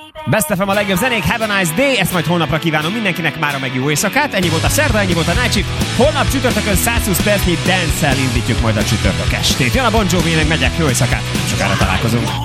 Best FM a legjobb zenék, have a nice day, ezt majd holnapra kívánom mindenkinek, mára meg jó éjszakát. Ennyi volt a szerda, ennyi volt a Night Shift. Holnap csütörtökön 120 percnyi dance-szel indítjuk majd a csütörtök estét. Jön a Bon Jovi, meg megyek, jó éjszakát, sokára találkozunk.